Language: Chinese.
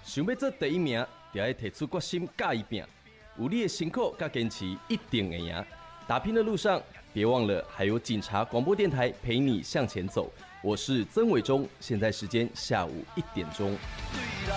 想要做第一名，就要提出决心，甲伊拼。有你的辛苦甲坚持，一定会赢。打拼的路上，别忘了还有警察广播电台陪你向前走。我是曾伟忠，现在时间下午1点钟。